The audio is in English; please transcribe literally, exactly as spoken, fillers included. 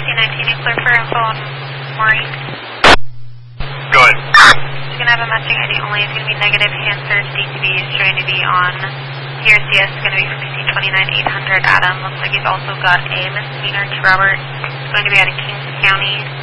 two nineteen, you clear for info on Maureen? Go ahead. You're going to have a matching I D only. It's going to be negative hand search. D T B is trying to be on P R C S. It's going to be from C twenty-nine eight hundred Adam. Looks like you've also got a misdemeanor to Robert. It's going to be out of Kings County.